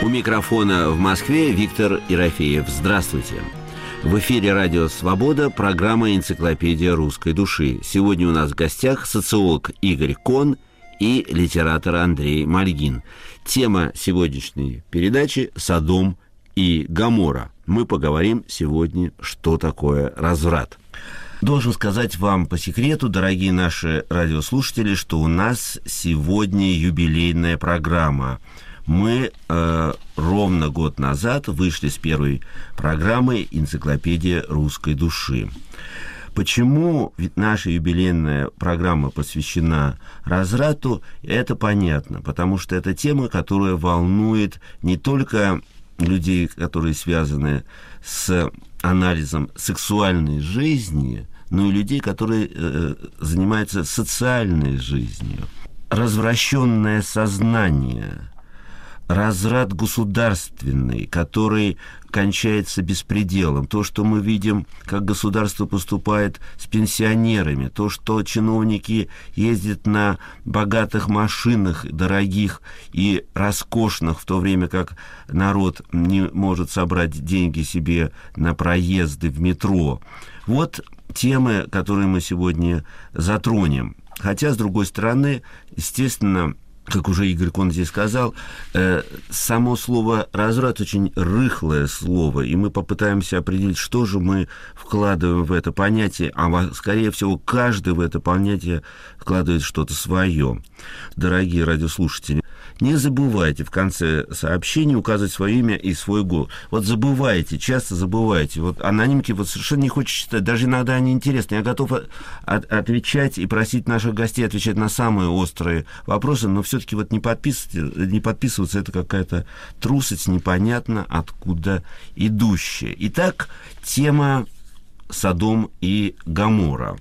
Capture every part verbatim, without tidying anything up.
У микрофона в Москве Виктор Ерофеев. Здравствуйте. В эфире «Радио Свобода», программа «Энциклопедия русской души». Сегодня у нас в гостях социолог Игорь Кон и литератор Андрей Мальгин. Тема сегодняшней передачи «Содом и Гоморра». Мы поговорим сегодня, что такое разврат. Должен сказать вам по секрету, дорогие наши радиослушатели, что у нас сегодня юбилейная программа. Мы э, ровно год назад вышли с первой программой «Энциклопедия русской души». Почему наша юбилейная программа посвящена разврату, это понятно, потому что это тема, которая волнует не только людей, которые связаны с анализом сексуальной жизни, но и людей, которые э, занимаются социальной жизнью. Развращенное сознание, разврат государственный, который кончается беспределом, то, что мы видим, как государство поступает с пенсионерами, то, что чиновники ездят на богатых машинах, дорогих и роскошных, в то время как народ не может собрать деньги себе на проезды в метро. Вот темы, которые мы сегодня затронем. Хотя, с другой стороны, естественно, как уже Игорь Кон здесь сказал, э, само слово «разврат» очень рыхлое слово, и мы попытаемся определить, что же мы вкладываем в это понятие, а, скорее всего, каждый в это понятие вкладывает что-то свое. Дорогие радиослушатели, не забывайте в конце сообщения указывать свое имя и свой голос. Вот забывайте, часто забывайте. Вот анонимки вот совершенно не хочется читать, даже иногда они интересны. Я готов от- отвечать и просить наших гостей отвечать на самые острые вопросы, но все-таки вот не подписываться, не подписываться, это какая-то трусость, непонятно откуда идущая. Итак, тема «Содом и Гоморра».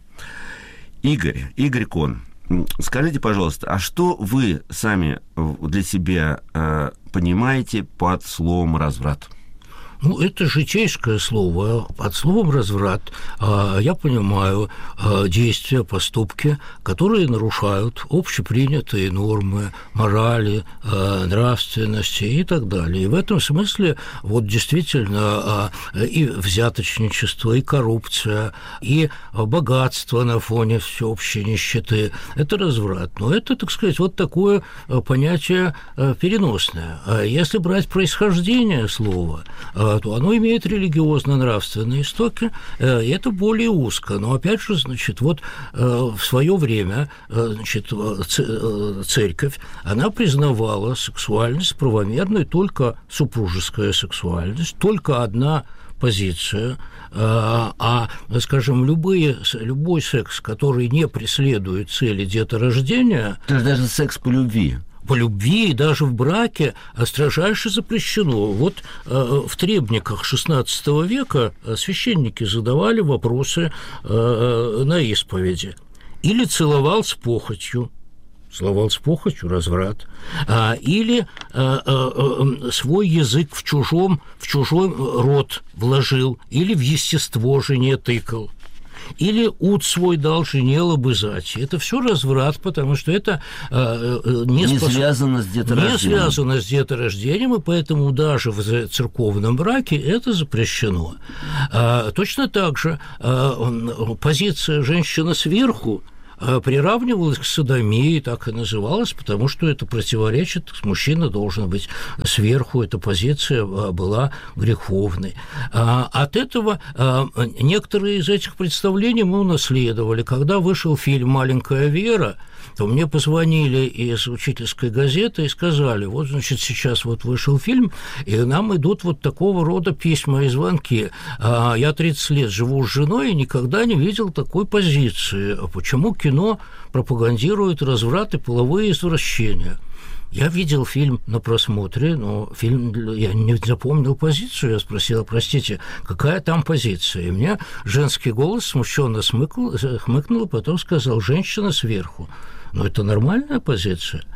Игорь, Игорь Кон, скажите, пожалуйста, а что вы сами для себя э, понимаете под словом «разврат»? Ну, это житейское слово. Под словом «разврат» я понимаю действия, поступки, которые нарушают общепринятые нормы морали, нравственности и так далее. И в этом смысле вот действительно и взяточничество, и коррупция, и богатство на фоне всеобщей нищеты – это разврат. Но это, так сказать, вот такое понятие переносное. Если брать происхождение слова, то оно имеет религиозно-нравственные истоки, и это более узко. Но, опять же, значит, вот в свое время, значит, церковь, она признавала сексуальность правомерной, только супружеская сексуальность, только одна позиция, а, скажем, любые, любой секс, который не преследует цели деторождения... То есть даже секс по любви... По любви и даже в браке строжайше запрещено. Вот э, в требниках шестнадцатого века священники задавали вопросы э, на исповеди. Или целовал с похотью, целовал с похотью – разврат, а, или а, а, а, свой язык в, чужом, в чужой рот вложил, или в естество жене тыкал. Или ут свой дал жене лобызать. Это все разврат, потому что это э, не, не, спос... связано с деторождением. не связано с деторождением, и поэтому даже в церковном браке это запрещено. А, точно так же а, позиция «женщина сверху» приравнивалась к содомии, так и называлась, потому что это противоречит, мужчина должен быть сверху, эта позиция была греховной. От этого некоторые из этих представлений мы унаследовали. Когда вышел фильм «Маленькая Вера», то мне позвонили из учительской газеты и сказали: вот, значит, сейчас вот вышел фильм, и нам идут вот такого рода письма и звонки. А я тридцать лет живу с женой и никогда не видел такой позиции. Почему кино пропагандирует разврат и половые извращения? Я видел фильм на просмотре, но фильм я не запомнил позицию. Я спросил: простите, какая там позиция? И мне женский голос смущенно смыкнул, хмыкнул, потом сказал: женщина сверху. Но это нормальная позиция.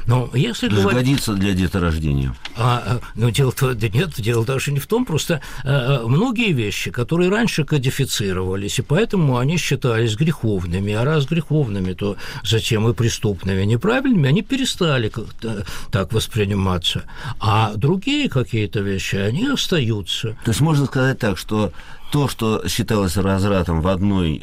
Но если говорить... Годится для деторождения. А, ну, дело-то да нет, дело даже не в том, просто а, многие вещи, которые раньше кодифицировались, и поэтому они считались греховными, а раз греховными, то затем и преступными, неправильными, они перестали как-то так восприниматься. А другие какие-то вещи, они остаются. То есть можно сказать так, что то, что считалось развратом в одной,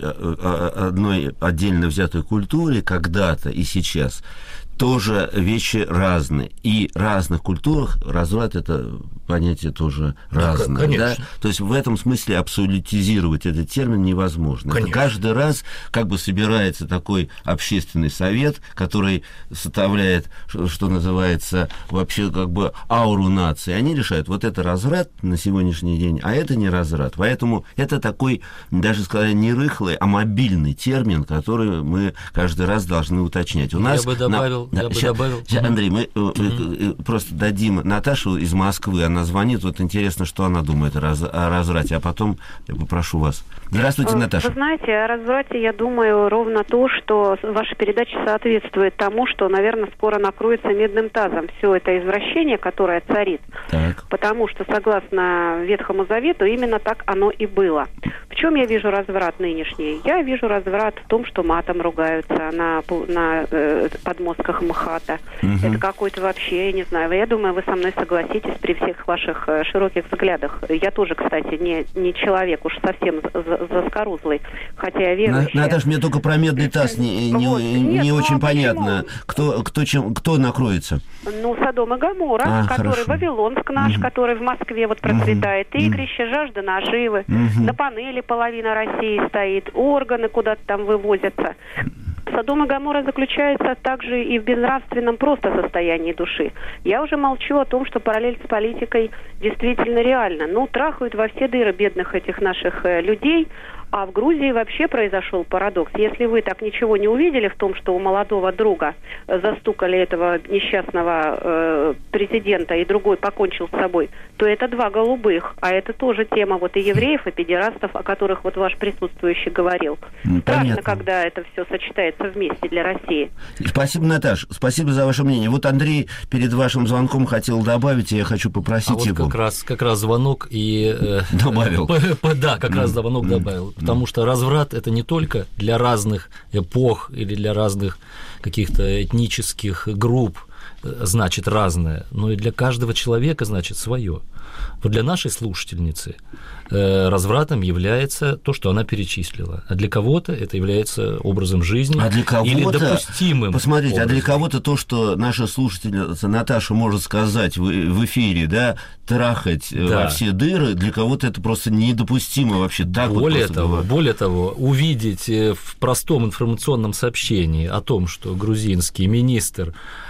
одной отдельно взятой культуре когда-то и сейчас, тоже вещи разные. И в разных культурах разврат – это понятие тоже разное. Конечно. Да? То есть в этом смысле абсолютизировать этот термин невозможно. Это каждый раз как бы собирается такой общественный совет, который составляет, что называется, вообще как бы ауру нации. Они решают, вот это разврат на сегодняшний день, а это не разврат. Поэтому это такой, даже сказать, не рыхлый, а мобильный термин, который мы каждый раз должны уточнять. У нас Я бы добавил, на... я сейчас, бы добавил. Сейчас, Андрей, мы mm-hmm. просто дадим Наташу из Москвы, она звонит, вот интересно, что она думает о, раз... о разврате, а потом я попрошу вас. Здравствуйте, Наташа. Вы знаете, о разврате я думаю ровно то, что ваша передача соответствует тому, что, наверное, скоро накроется медным тазом все это извращение, которое царит. Так. Потому что, согласно Ветхому Завету, именно так оно и было. В чем я вижу разврат нынешний? Я вижу разврат в том, что матом ругаются на, на э, подмостках МХАТа. Угу. Это какой-то вообще, я не знаю, я думаю, вы со мной согласитесь при всех ваших э, широких взглядах. Я тоже, кстати, не, не человек уж совсем заскорузлый, хотя я верующая. Наташа, мне только про медный таз не, не, вот. не, Нет, не ну, очень а понятно. Кто, кто, чем, кто накроется? Ну, Содом и Гоморра, а, который хорошо. Вавилонск наш, угу. который в Москве вот процветает, угу. игрище, жажда наживы, угу. на панели половина России стоит, органы куда-то там вывозятся. Содом и Гоморра заключается также и в безнравственном просто состоянии души. Я уже молчу о том, что параллель с политикой действительно реальна. Ну, трахают во все дыры бедных этих наших э, людей. А в Грузии вообще произошел парадокс. Если вы так ничего не увидели в том, что у молодого друга застукали этого несчастного э, президента, и другой покончил с собой, то это два голубых. А это тоже тема вот и евреев, и педерастов, о которых вот ваш присутствующий говорил. Ну, страшно, когда это все сочетается вместе для России. Спасибо, Наташ. Спасибо за ваше мнение. Вот Андрей перед вашим звонком хотел добавить, и я хочу попросить а его. Вот как раз, как раз звонок и... Э, добавил. Э, да, как раз звонок добавил. Потому что разврат – это не только для разных эпох или для разных каких-то этнических групп, значит, разное, но и для каждого человека, значит, свое. Вот для нашей слушательницы э, развратом является то, что она перечислила, а для кого-то это является образом жизни а для кого-то, или допустимым. Посмотрите, образом. А для кого-то то, что наша слушательница Наташа может сказать в, в эфире, да, трахать да. во все дыры, для кого-то это просто недопустимо вообще. Так более, вот того, бывает. более того, увидеть в простом информационном сообщении о том, что грузинский министр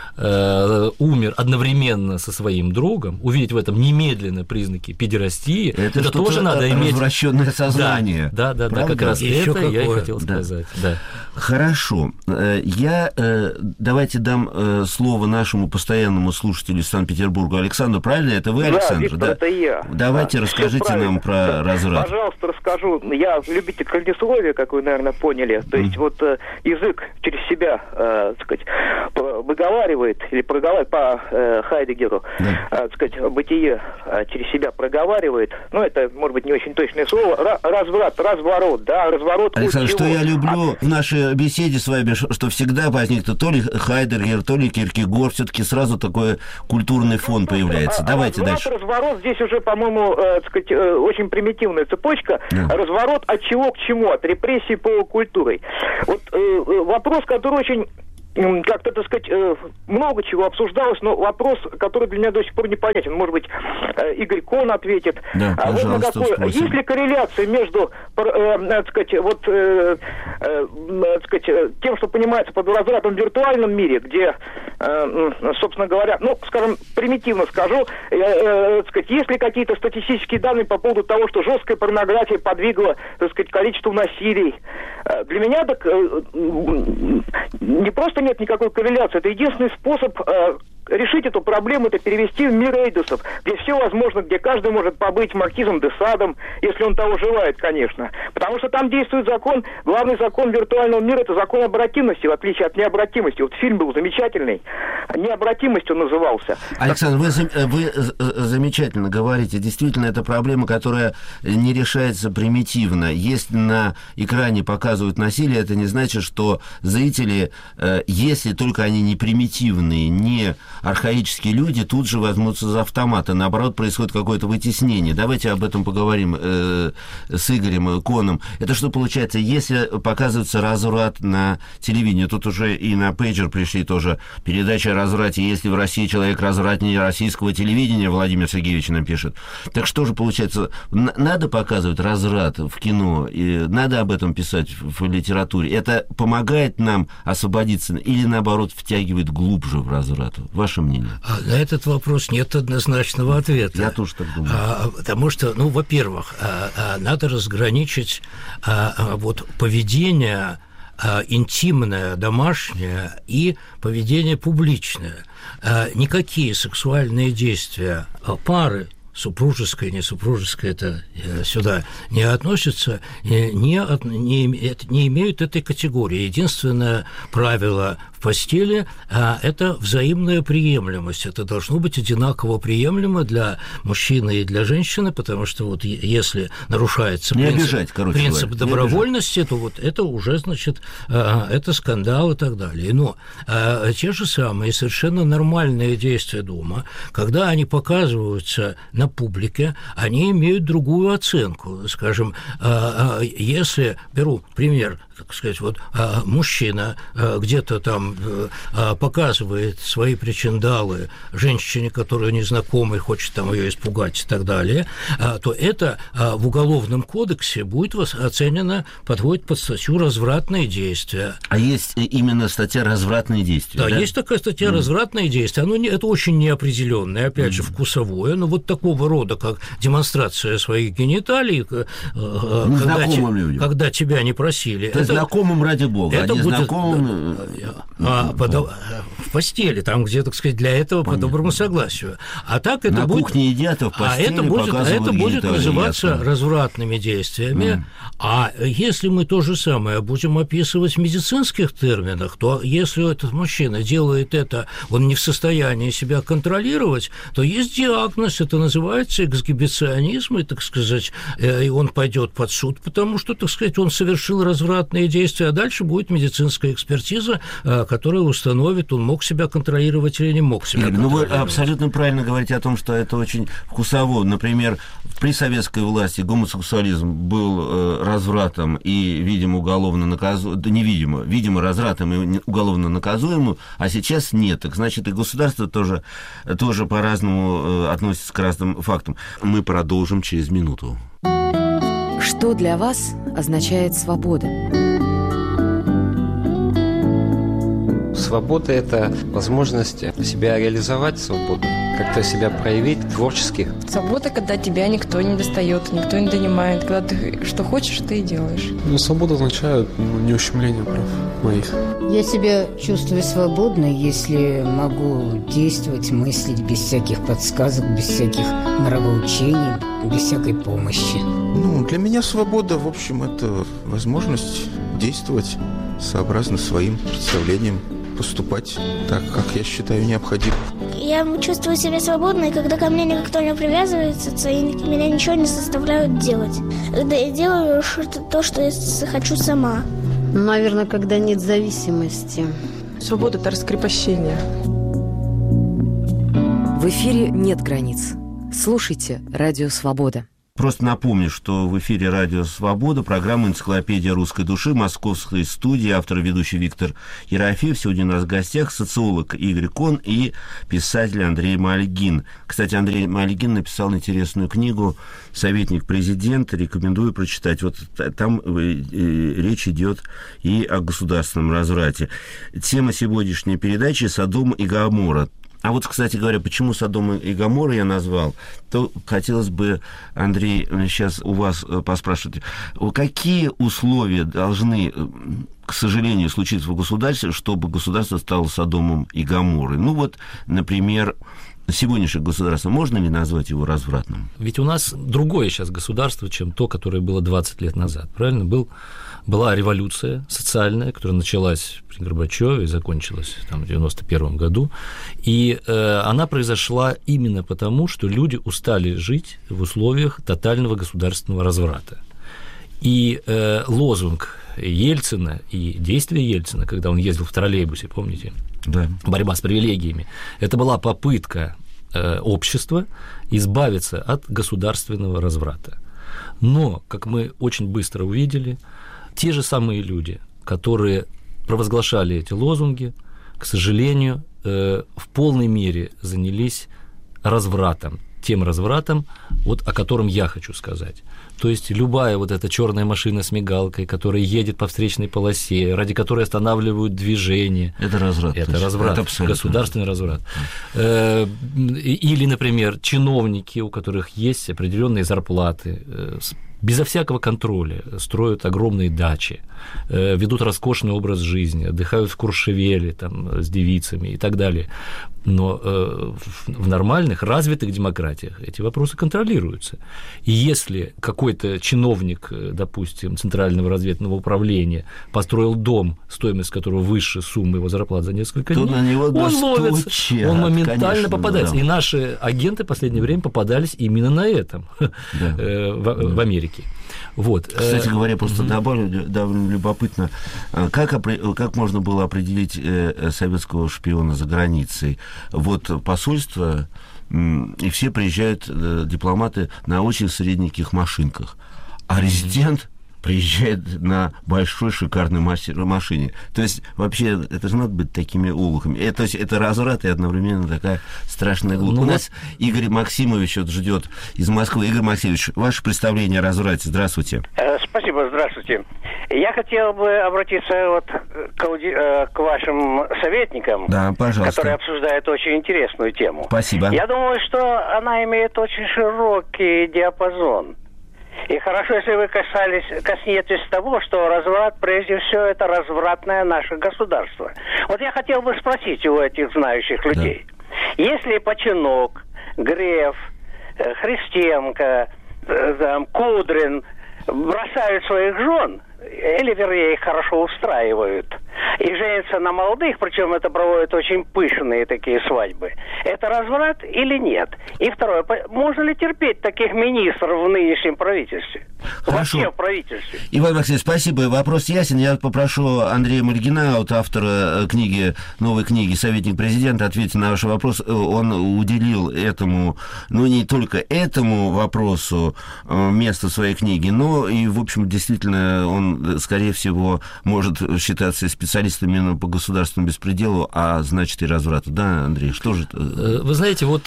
умер одновременно со своим другом, увидеть в этом немедленно признаки педерастии, это, это тоже надо иметь развращенное сознание. Да, да, да, да, как раз Еще это какое? я и хотел да. сказать. Да. Хорошо. Я давайте дам слово нашему постоянному слушателю из Санкт-Петербурга Александру. Правильно? Это вы, Александр? Да, Виктор, да? это я. Давайте да, расскажите нам про да. разврат. Пожалуйста, расскажу. Я любитель кредисловия, как вы, наверное, поняли. То есть mm. вот язык через себя, э, так сказать, выговаривает или проговаривает по э, Хайдеггеру, да. э, так сказать, бытие э, через себя проговаривает. Ну, это, может быть, не очень точное слово. Ра- разврат, разворот, да, разворот. Александр, что я люблю а... в нашей беседе с вами, что всегда возникнет то ли Хайдеггер, то ли Киркегор, все-таки сразу такой культурный фон ну, появляется. А, Давайте разврат, дальше. Разворот здесь уже, по-моему, э, так сказать, э, очень примитивная цепочка. Да. Разворот от чего к чему? От репрессий полукультурой. Вот э, вопрос, который очень... как-то, так сказать, много чего обсуждалось, но вопрос, который для меня до сих пор непонятен. Может быть, Игорь Кон ответит. Да, а вот на какой... Есть ли корреляция между, э, так сказать, вот, э, э, так сказать, тем, что понимается под развратом в виртуальном мире, где, э, собственно говоря, ну, скажем, примитивно скажу, э, э, так сказать, есть ли какие-то статистические данные по поводу того, что жесткая порнография подвигла, так сказать, количество насилий? Для меня так э, не просто нет никакой корреляции. Это единственный способ э, решить эту проблему, это перевести в мир эйдосов, где все возможно, где каждый может побыть маркизом де Садом, если он того желает, конечно. Потому что там действует закон, главный закон виртуального мира, это закон обратимости, в отличие от необратимости. Вот фильм был замечательный, необратимость он назывался. Александр, вы, вы замечательно говорите. Действительно, это проблема, которая не решается примитивно. Если на экране показывают насилие, это не значит, что зрители, если только они не примитивные, не архаические люди, тут же возьмутся за автоматы. Наоборот, происходит какое-то вытеснение. Давайте об этом поговорим э, с Игорем Коном. Это что получается, если показывается разврат на телевидении, тут уже и на пейджер пришли тоже передачи о разврате, если в России человек развратнее российского телевидения, Владимир Сергеевич нам пишет. Так что же получается, надо показывать разврат в кино, и надо об этом писать в литературе? Это помогает нам освободиться или, наоборот, втягивает глубже в разврат? Ваше мнение? А на этот вопрос нет однозначного ответа. Я тоже так думаю. А, потому что, ну, во-первых, а, а, надо разграничить а, а, вот поведение а, интимное, домашнее и поведение публичное. А, никакие сексуальные действия пары, супружеское, не супружеское, это сюда не относится, не, не, не имеют этой категории. Единственное правило в постели а, – это взаимная приемлемость. Это должно быть одинаково приемлемо для мужчины и для женщины, потому что вот если нарушается не принцип, обижать, короче принцип говоря, добровольности, то вот это уже, значит, а, это скандал и так далее. Но а, те же самые совершенно нормальные действия дома, когда они показываются на публике, они имеют другую оценку. Скажем, если, беру пример, так сказать, вот мужчина где-то там показывает свои причиндалы женщине, которая незнакомая, хочет там ее испугать и так далее, то это в Уголовном кодексе будет оценено, подводит под статью «развратные действия». А есть именно статья «развратные действия»? Да, да? есть такая статья mm. «развратные действия». Оно не, это очень неопределенное, опять mm. же, вкусовое, но вот такого рода, как демонстрация своих гениталий, когда, те, когда тебя не просили. То есть это, знакомым ради бога, это а будет, незнакомым... А, по, в постели, там, где, так сказать, для этого Понятно. По доброму согласию. А так это На будет... кухне едят, а в постели а это будет, а это будет называться ясно. Развратными действиями. Mm. А если мы то же самое будем описывать в медицинских терминах, то если этот мужчина делает это, он не в состоянии себя контролировать, то есть диагноз, это называется эксгибиционизм, и, так сказать, и он пойдет под суд, потому что, так сказать, он совершил развратные действия, а дальше будет медицинская экспертиза, которая установит, он мог себя контролировать или не мог себя Игорь, контролировать. Ну, вы абсолютно правильно говорите о том, что это очень вкусово. Например, при советской власти гомосексуализм был э, развратом и, видимо, уголовно наказуемым, да, невидимо, видимо, развратом и уголовно наказуемым, а сейчас нет. Так значит, и государство тоже, тоже по-разному э, относится к разным фактам. Мы продолжим через минуту. Что для вас означает свобода? Свобода – это возможность себя реализовать свободу, как-то себя проявить творчески. Свобода, когда тебя никто не достает, никто не донимает, когда ты что хочешь, ты и делаешь. Ну, свобода означает ну, не ущемление прав моих. Я себя чувствую свободной, если могу действовать, мыслить без всяких подсказок, без всяких нравоучений, без всякой помощи. Ну, для меня свобода, в общем, это возможность действовать сообразно своим представлениям, поступать так, как я считаю необходимым. Я чувствую себя свободной, когда ко мне никто не привязывается, и меня ничего не заставляют делать. Когда я делаю то, что я хочу сама. Наверное, когда нет зависимости. Свобода – это раскрепощение. В эфире «Нет границ». Слушайте «Радио Свобода». Просто напомню, что в эфире «Радио Свобода», программа «Энциклопедия русской души», московской студии, автор и ведущий Виктор Ерофеев. Сегодня у нас в гостях социолог Игорь Кон и писатель Андрей Мальгин. Кстати, Андрей Мальгин написал интересную книгу «Советник президента». Рекомендую прочитать. Вот там речь идет и о государственном разврате. Тема сегодняшней передачи «Содом и Гоморра». А вот, кстати говоря, почему Содом и Гоморра я назвал, то хотелось бы, Андрей, сейчас у вас поспрашивать, какие условия должны, к сожалению, случиться в государстве, чтобы государство стало Содомом и Гоморрой? Ну вот, например, сегодняшнее государство, можно ли назвать его развратным? Ведь у нас другое сейчас государство, чем то, которое было двадцать лет назад, правильно? Был, была революция социальная, которая началась при Горбачёве и закончилась там, в девяносто первом году, и э, она произошла именно потому, что люди устали жить в условиях тотального государственного разврата. И э, лозунг Ельцина и действия Ельцина, когда он ездил в троллейбусе, помните? Да. Борьба с привилегиями. Это была попытка э, общества избавиться от государственного разврата. Но, как мы очень быстро увидели, те же самые люди, которые провозглашали эти лозунги, к сожалению, э, в полной мере занялись развратом, тем развратом, вот о котором я хочу сказать. То есть любая вот эта черная машина с мигалкой, которая едет по встречной полосе, ради которой останавливают движение. Это разврат. Это разврат, это государственный разврат. Или, например, чиновники, у которых есть определенные зарплаты, безо всякого контроля строят огромные дачи, ведут роскошный образ жизни, отдыхают в Куршевеле там, с девицами и так далее. Но в нормальных, развитых демократиях эти вопросы контролируются. И если какой-то чиновник, допустим, Центрального разведывательного управления построил дом, стоимость которого выше суммы его зарплат за несколько то дней, на него он ловится, он моментально конечно, попадается. Да. И наши агенты в последнее время попадались именно на этом да. в, в Америке. Вот. Кстати говоря, просто mm-hmm. добавлю, довольно любопытно, как, как можно было определить советского шпиона за границей? Вот посольство, и все приезжают, дипломаты, на очень средненьких машинках, а резидент приезжает на большой шикарной машине. То есть, вообще, это же надо быть такими олухами. Это, то есть, это разврат и одновременно такая страшная глупость. Ну, У нас вот... Игорь Максимович вот ждет из Москвы. Игорь Максимович, ваше представление о разврате. Здравствуйте. Спасибо, здравствуйте. Я хотел бы обратиться вот к, ауди... к вашим советникам, да, пожалуйста, которые обсуждают очень интересную тему. Спасибо. Я думаю, что она имеет очень широкий диапазон. И хорошо, если вы касались, коснетесь того, что разврат, прежде всего, это развратное наше государство. Вот я хотел бы спросить у этих знающих людей. Да. Если Починок, Греф, Христенко, там, Кудрин бросают своих жен, или, вернее, их хорошо устраивают, и женятся на молодых, причем это проводят очень пышные такие свадьбы, это разврат или нет? И второе, можно ли терпеть таких министров в нынешнем правительстве? Хорошо. Вообще в правительстве. Иван Максимович, спасибо. Вопрос ясен. Я попрошу Андрея Мальгина, вот автора книги, новой книги «Советник президента», ответить на ваш вопрос. Он уделил этому, ну, не только этому вопросу место в своей книге, но и, в общем, действительно, он, скорее всего, может считаться специалистом именно по государственному беспределу, а значит и разврату. Да, Андрей, что же это? Вы знаете, вот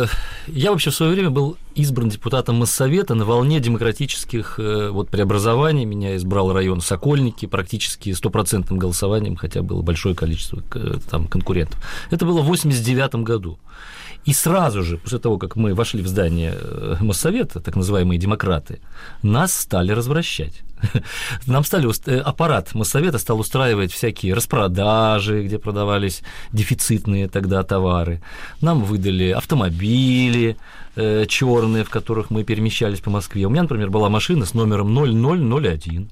я вообще в свое время был избран депутатом Моссовета на волне демократических вот, преобразований. Меня избрал район Сокольники практически стопроцентным голосованием, хотя было большое количество там, конкурентов. Это было в восемьдесят девятом году. И сразу же, после того, как мы вошли в здание Моссовета, так называемые демократы, нас стали развращать. Нам стали, аппарат Моссовета стал устраивать всякие распродажи, где продавались дефицитные тогда товары. Нам выдали автомобили э, черные, в которых мы перемещались по Москве. У меня, например, была машина с номером ноль ноль ноль один.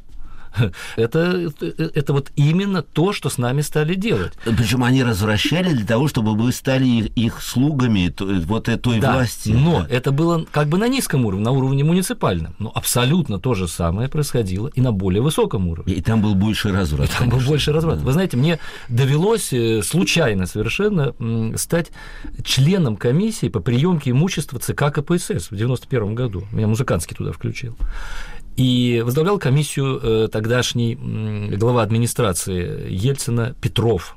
Это, это вот именно то, что с нами стали делать. Причем они развращали для того, чтобы вы стали их, их слугами вот той да, власти. Но это было как бы на низком уровне, на уровне муниципальном. Но абсолютно то же самое происходило и на более высоком уровне. И там был больше разврат. И там был больше разврат. Да. Вы знаете, мне довелось случайно совершенно стать членом комиссии по приемке имущества ЦК КПСС в девяносто первом году. Меня Музыкантский туда включил. И возглавлял комиссию тогдашний глава администрации Ельцина Петров.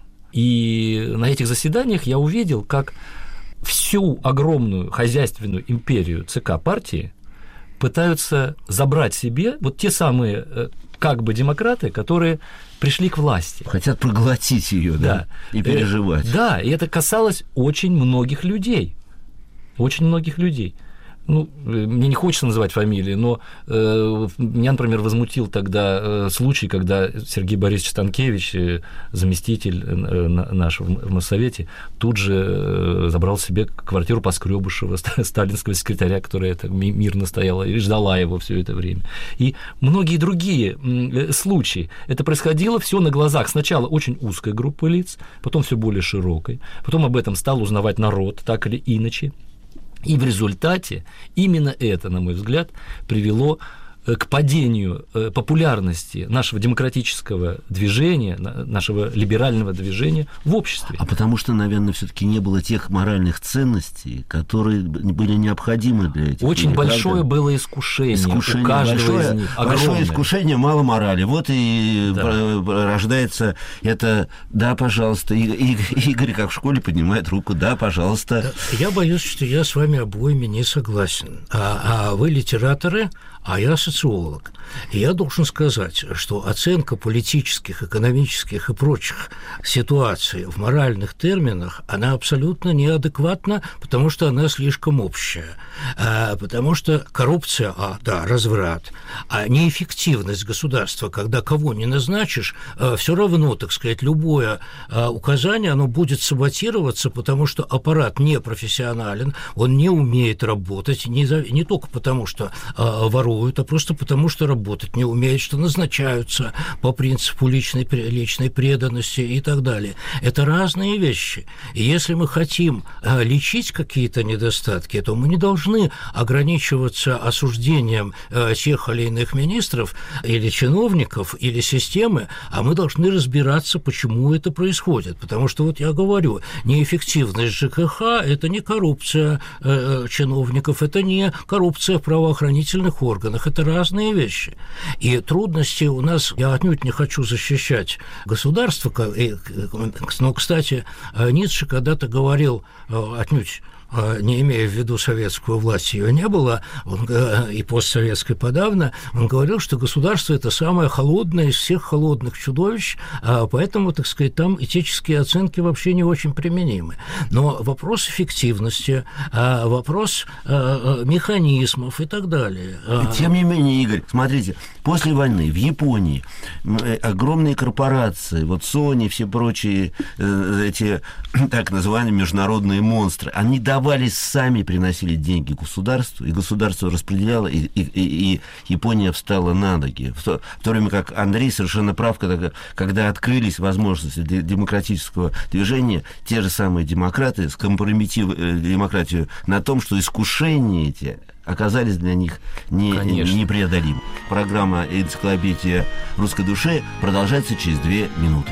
И на этих заседаниях я увидел, как всю огромную хозяйственную империю ЦК партии пытаются забрать себе вот те самые как бы демократы, которые пришли к власти. Хотят проглотить ее, да, да. и переживать. Да, и это касалось очень многих людей. Очень многих людей. Ну, мне не хочется называть фамилии, но э, меня, например, возмутил тогда э, случай, когда Сергей Борисович Станкевич, э, заместитель э, наш в Моссовете, тут же э, забрал себе квартиру Поскрёбышева, сталинского секретаря, которая так мирно стояла и ждала его все это время. И многие другие э, случаи. Это происходило все на глазах. Сначала очень узкой группы лиц, потом все более широкой, потом об этом стал узнавать народ, так или иначе. И в результате именно это, на мой взгляд, привело к падению популярности нашего демократического движения, нашего либерального движения в обществе. А потому что, наверное, все-таки не было тех моральных ценностей, которые были необходимы для этих Очень людей, большое правда? было искушение, искушение у каждого большое, из них. Огромное. Большое искушение, мало морали. Вот и да. рождается это «да, пожалуйста». Игорь, как в школе, поднимает руку «да, пожалуйста». Я боюсь, что я с вами обоими не согласен. А, а вы литераторы, а я социолог. И я должен сказать, что оценка политических, экономических и прочих ситуаций в моральных терминах, она абсолютно неадекватна, потому что она слишком общая. А, потому что коррупция, а, да, разврат, а неэффективность государства, когда кого не назначишь, а, все равно, так сказать, любое а, указание, оно будет саботироваться, потому что аппарат непрофессионален, он не умеет работать, не, за, не только потому, что а, воруют, а просто потому, что работать не умеют, что назначаются по принципу личной, личной преданности и так далее. Это разные вещи. И если мы хотим а, лечить какие-то недостатки, то мы не должны ограничиваться осуждением а, тех или иных министров или чиновников, или системы, а мы должны разбираться, почему это происходит. Потому что, вот я говорю, неэффективность ЖКХ – это не коррупция э, чиновников, это не коррупция в правоохранительных органах, это разные вещи. И трудности у нас, я отнюдь не хочу защищать государство, но, кстати, Ницше когда-то говорил, отнюдь не имея в виду советскую власть, ее не было, он, и постсоветской подавно, он говорил, что государство – это самое холодное из всех холодных чудовищ, поэтому, так сказать, там этические оценки вообще не очень применимы. Но вопрос эффективности, вопрос механизмов и так далее. Тем не менее, Игорь, смотрите, после войны в Японии огромные корпорации, вот Sony, все прочие эти так называемые международные монстры, они давали сами, приносили деньги государству, и государство распределяло, и, и, и Япония встала на ноги. В то, в то время как Андрей совершенно прав, когда, когда открылись возможности для демократического движения, те же самые демократы скомпрометировали демократию на том, что искушения эти оказались для них не, непреодолимы. Программа «Энциклопедия русской души» продолжается через две минуты.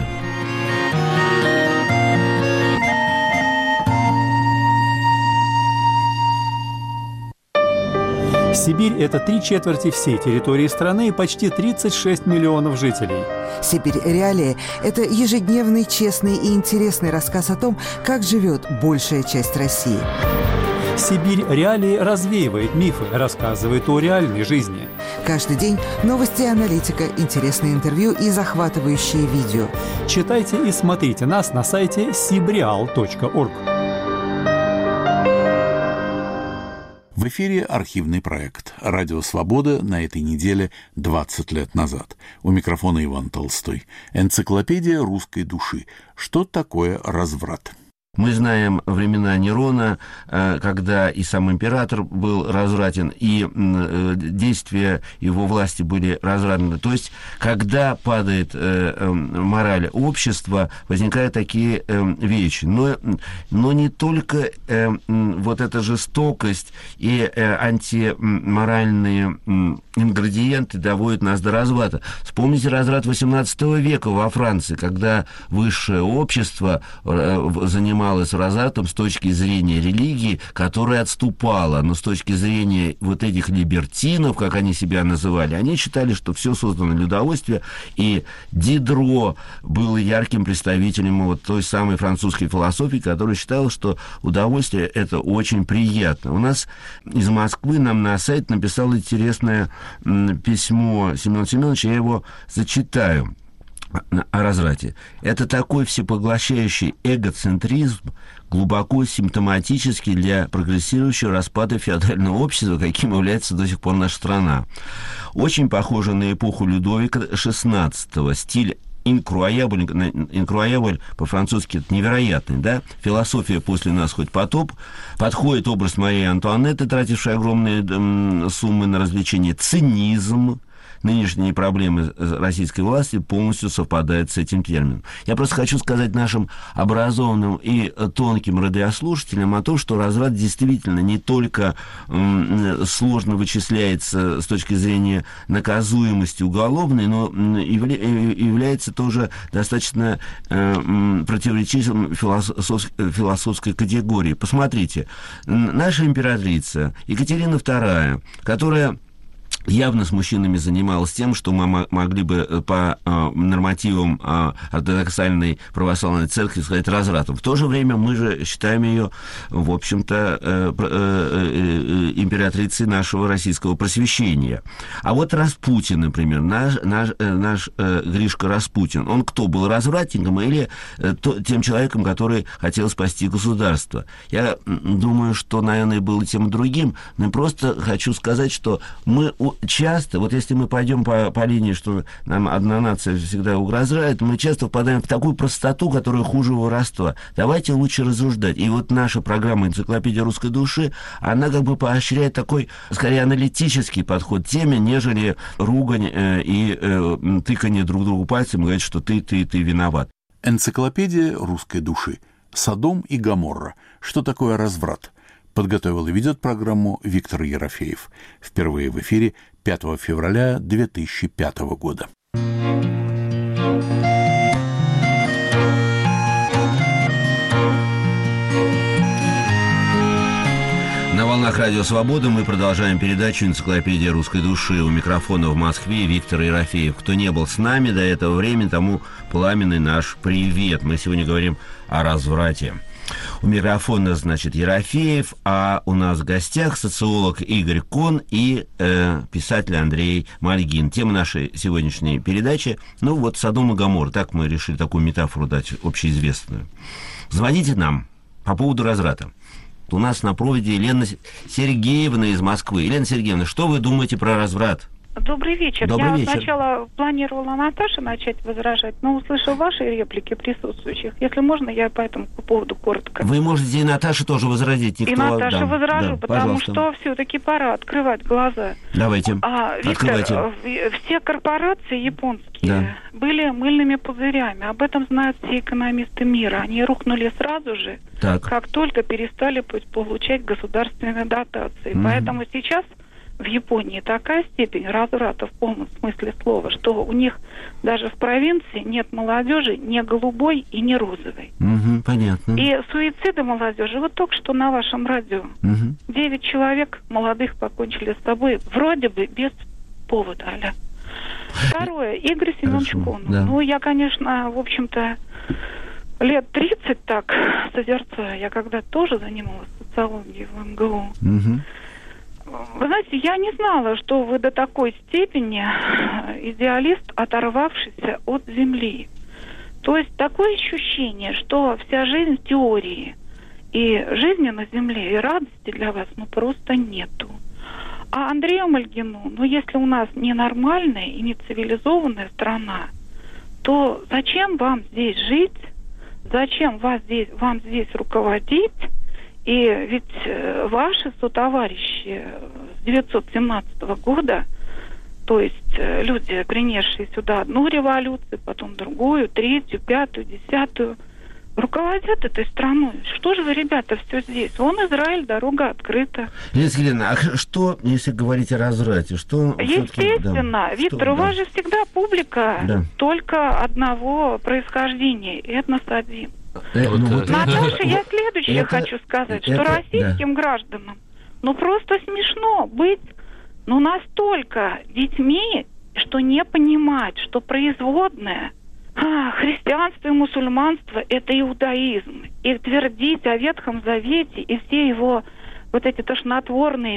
Сибирь – это три четверти всей территории страны и почти тридцать шесть миллионов жителей. «Сибирь. Реалии» – это ежедневный, честный и интересный рассказ о том, как живет большая часть России. «Сибирь. Реалии» развеивает мифы, рассказывает о реальной жизни. Каждый день новости и аналитика, интересные интервью и захватывающие видео. Читайте и смотрите нас на сайте сибреал точка орг. В эфире архивный проект «Радио Свобода» на этой неделе двадцать лет назад. У микрофона Иван Толстой. Энциклопедия русской души. Что такое разврат? Мы знаем времена Нерона, когда и сам император был развратен, и действия его власти были развратны. То есть, когда падает мораль общества, возникают такие вещи. Но, но не только вот эта жестокость и антиморальные ингредиенты доводят нас до разврата. Вспомните разврат восемнадцатого века во Франции, когда высшее общество занималось развратом с точки зрения религии, которая отступала, но с точки зрения вот этих либертинов, как они себя называли, они считали, что все создано для удовольствия, и Дидро был ярким представителем вот той самой французской философии, которая считала, что удовольствие – это очень приятно. У нас из Москвы нам на сайт написал интересное письмо Семен Семенович, я его зачитаю. о разврате. Это такой всепоглощающий эгоцентризм, глубоко симптоматический для прогрессирующего распада феодального общества, каким является до сих пор наша страна. Очень похоже на эпоху Людовика шестнадцатого. Стиль инкруабль, инкруабль по-французски это невероятный, да? Философия «после нас хоть потоп». Подходит образ Марии Антуанетты, тратившей огромные м, суммы на развлечения. Цинизм. Нынешние проблемы российской власти полностью совпадают с этим термином. Я просто хочу сказать нашим образованным и тонким радиослушателям о том, что разврат действительно не только м, сложно вычисляется с точки зрения наказуемости уголовной, но явля, является тоже достаточно э, противоречивым философ, философской категории. Посмотрите, наша императрица Екатерина вторая, которая явно с мужчинами занималась тем, что мы могли бы по э, нормативам э, ортодоксальной православной церкви сказать развратом. В то же время мы же считаем ее, в общем-то, э, э, э, императрицей нашего российского просвещения. А вот Распутин, например, наш, наш, э, наш э, Гришка Распутин, он кто был, развратником или э, то, тем человеком, который хотел спасти государство? Я думаю, что, наверное, был и тем и другим, но просто хочу сказать, что мы часто, вот если мы пойдем по, по линии, что нам одна нация всегда угрожает, мы часто впадаем в такую простоту, которая хуже воровства. Давайте лучше рассуждать. И вот наша программа «Энциклопедия русской души», она как бы поощряет такой, скорее, аналитический подход к теме, нежели ругань э, и э, тыканье друг другу пальцем и говорить, что ты, ты, ты виноват. Энциклопедия русской души. Содом и Гоморра. Что такое разврат? Подготовил и ведет программу Виктор Ерофеев. Впервые в эфире пятого февраля две тысячи пятого года. На волнах Радио Свобода мы продолжаем передачу «Энциклопедия русской души». У микрофона в Москве Виктор Ерофеев. Кто не был с нами до этого времени, тому пламенный наш привет. Мы сегодня говорим о разврате. У микрофона, значит, Ерофеев, а у нас в гостях социолог Игорь Кон и э, писатель Андрей Мальгин. Тема нашей сегодняшней передачи, ну вот, Содом и Гоморра. Так мы решили такую метафору дать, общеизвестную. Звоните нам по поводу разврата. У нас на проводе Елена Сергеевна из Москвы. Елена Сергеевна, что вы думаете про разврат? Добрый вечер. Добрый Я вечер. сначала планировала Наташе начать возражать, но услышав ваши реплики присутствующих. Если можно, я по этому по поводу коротко. Вы можете и Наташе тоже возразить. Никто... И Наташе да, возражу, да, потому пожалуйста. что все-таки пора открывать глаза. Давайте, а, Виктор, открывайте. Все корпорации японские да. были мыльными пузырями. Об этом знают все экономисты мира. Они рухнули сразу же, так. как только перестали получать государственные дотации. Mm-hmm. Поэтому сейчас в Японии такая степень разврата в полном смысле слова, что у них даже в провинции нет молодежи ни голубой и ни розовой. Угу, понятно. И суициды молодежи, вот только что на вашем радио, девять угу. человек молодых покончили с собой, вроде бы без повода, аля. Второе, Игорь Семенович Конов. Да. Ну, я, конечно, в общем-то, лет тридцать так созерцаю. Я когда тоже занималась социологией в эм гэ у. Угу. Вы знаете, я не знала, что вы до такой степени идеалист, оторвавшийся от земли. То есть такое ощущение, что вся жизнь в теории, и жизни на земле, и радости для вас, ну, просто нету. А Андрею Мальгину, ну, если у нас не нормальная и не цивилизованная страна, то зачем вам здесь жить, зачем вас здесь, вам здесь руководить? И ведь ваши сотоварищи с девятьсот семнадцатого года, то есть люди, принесшие сюда одну революцию, потом другую, третью, пятую, десятую, руководят этой страной. Что же вы, ребята, все здесь? Вон Израиль, дорога открыта. Елена, а что, если говорить о разврате? Что Естественно. Да, Виктор, что, у да. вас же всегда публика да. только одного происхождения. Этнос один. Э, ну, вот Наташа, это, я следующее это, хочу сказать, это, что российским да. гражданам ну просто смешно быть ну настолько детьми, что не понимать, что производное а, христианство и мусульманство — это иудаизм. И твердить о Ветхом Завете и все его вот эти тошнотворные